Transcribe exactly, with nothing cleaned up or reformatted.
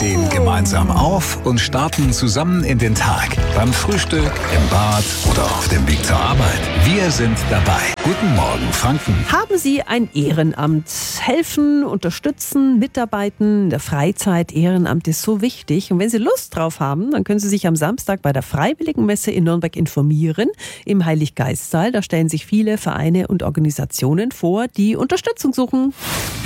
stehen gemeinsam auf und starten zusammen in den Tag. Beim Frühstück, im Bad oder auf dem Weg zur Arbeit. Wir sind dabei. Guten Morgen, Franken. Haben Sie ein Ehrenamt? Helfen, unterstützen, mitarbeiten in der Freizeit. Ehrenamt ist so wichtig. Und wenn Sie Lust drauf haben, dann können Sie sich am Samstag bei der Freiwilligenmesse in Nürnberg informieren. Im Heiliggeistsaal. Da stellen sich viele Vereine und Organisationen vor, die Unterstützung suchen.